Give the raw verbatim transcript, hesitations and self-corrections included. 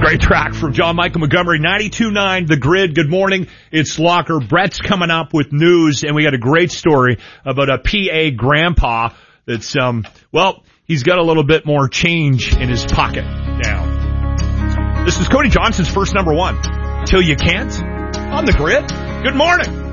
Great track from John Michael Montgomery, ninety-two point nine The Grid. Good morning. It's Locker. Brett's coming up with news, and we got a great story about a P A grandpa that's, um, well, he's got a little bit more change in his pocket now. This is Cody Johnson's first number one. Till you can't on The Grid. Good morning.